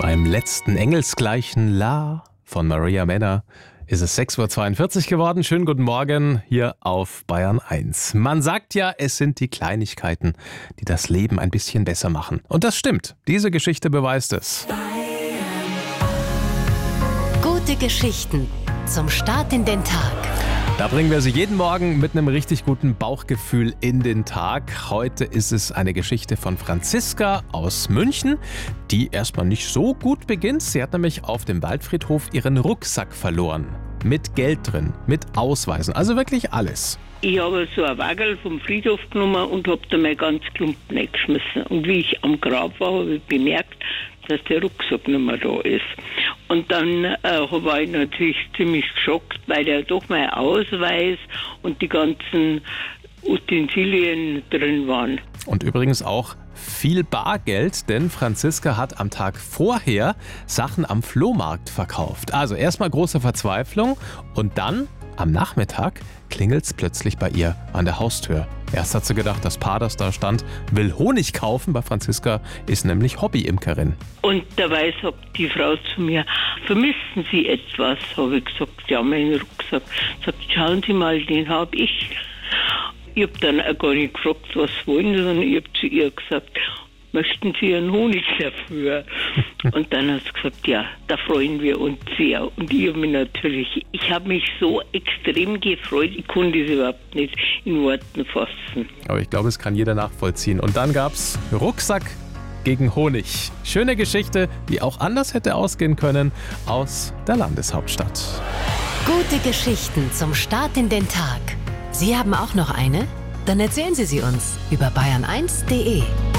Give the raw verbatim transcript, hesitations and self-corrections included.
Beim letzten engelsgleichen La von Maria Männer ist es sechs Uhr zweiundvierzig geworden. Schönen guten Morgen hier auf Bayern eins. Man sagt ja, es sind die Kleinigkeiten, die das Leben ein bisschen besser machen. Und das stimmt. Diese Geschichte beweist es. Gute Geschichten zum Start in den Tag. Da bringen wir Sie jeden Morgen mit einem richtig guten Bauchgefühl in den Tag. Heute ist es eine Geschichte von Franziska aus München, die erstmal nicht so gut beginnt. Sie hat nämlich auf dem Waldfriedhof ihren Rucksack verloren. Mit Geld drin, mit Ausweisen, also wirklich alles. Ich habe so ein Wagel vom Friedhof genommen und habe da mein ganz Klumpen eingeschmissen. Und wie ich am Grab war, habe ich bemerkt, dass der Rucksack nicht mehr da ist. Und dann äh, war ich natürlich ziemlich geschockt, weil ja doch mein Ausweis und die ganzen Utensilien drin waren. Und übrigens auch viel Bargeld, denn Franziska hat am Tag vorher Sachen am Flohmarkt verkauft. Also erstmal große Verzweiflung und dann am Nachmittag klingelt es plötzlich bei ihr an der Haustür. Erst hat sie gedacht, das Paar, das da stand, will Honig kaufen. Bei Franziska ist nämlich Hobbyimkerin. Und dabei sagt die Frau zu mir, vermissen Sie etwas? Habe ich gesagt, ja, meinen Rucksack. Sagt, schauen Sie mal, den habe ich. Ich habe dann auch gar nicht gefragt, was wollen Sie, sondern ich habe zu ihr gesagt, möchten Sie einen Honig dafür? Und dann hat sie gesagt, ja, da freuen wir uns sehr. Und ich habe mich natürlich, ich habe mich so extrem gefreut, ich konnte es überhaupt nicht in Worten fassen. Aber ich glaube, es kann jeder nachvollziehen. Und dann gab es Rucksack gegen Honig. Schöne Geschichte, die auch anders hätte ausgehen können, aus der Landeshauptstadt. Gute Geschichten zum Start in den Tag. Sie haben auch noch eine? Dann erzählen Sie sie uns über bayern eins punkt de.